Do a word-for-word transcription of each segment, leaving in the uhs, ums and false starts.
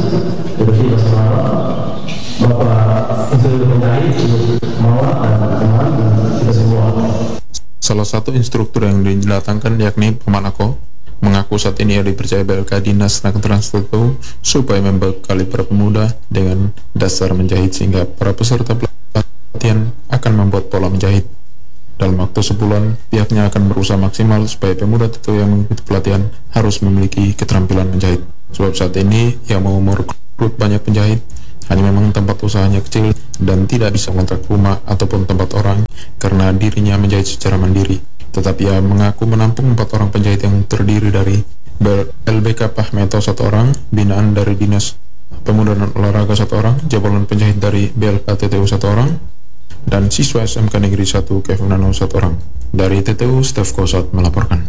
bersih bersama Bapak Insinyur Penjahit, Mawar dan teman kita semua. Salah satu instruktur yang didatangkan yakni Pemanako mengaku saat ini ia dipercaya B L K Dinas Tenaga Trans T P U supaya membekali para pemuda dengan dasar menjahit sehingga para peserta pelatihan akan membuat pola menjahit. Dalam waktu sebulan, pihaknya akan berusaha maksimal supaya pemuda T P U yang mengikuti pelatihan harus memiliki keterampilan menjahit. Sebab saat ini yang mau merekrut banyak penjahit, hanya memang tempat usahanya kecil dan tidak bisa mengontrak rumah ataupun tempat orang karena dirinya menjahit secara mandiri. Tetapi ia mengaku menampung empat orang penjahit yang terdiri dari L B K Pahmeto satu orang, binaan dari Dinas Pemuda dan Olahraga satu orang, jabalan penjahit dari B L K T T U satu orang, dan siswa S M K Negeri satu Kefunano satu orang. Dari T T U, Stef Kosat melaporkan.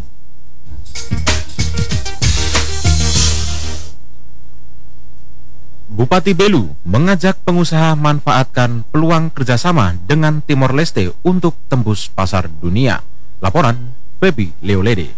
Bupati Belu mengajak pengusaha manfaatkan peluang kerjasama dengan Timor Leste untuk tembus pasar dunia. Laporan Feby Leolede.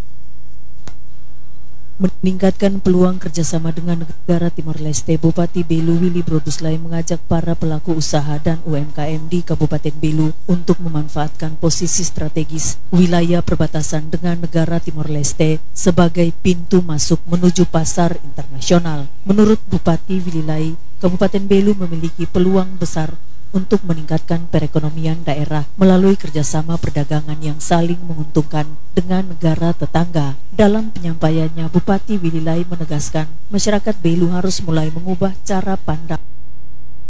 Meningkatkan peluang kerjasama dengan negara Timor Leste, Bupati Belu Willy Broduslay mengajak para pelaku usaha dan U M K M di Kabupaten Belu untuk memanfaatkan posisi strategis wilayah perbatasan dengan negara Timor Leste sebagai pintu masuk menuju pasar internasional. Menurut Bupati Willy, Kabupaten Belu memiliki peluang besar untuk meningkatkan perekonomian daerah melalui kerjasama perdagangan yang saling menguntungkan dengan negara tetangga. Dalam penyampaiannya, Bupati Willy menegaskan masyarakat Belu harus mulai mengubah cara pandang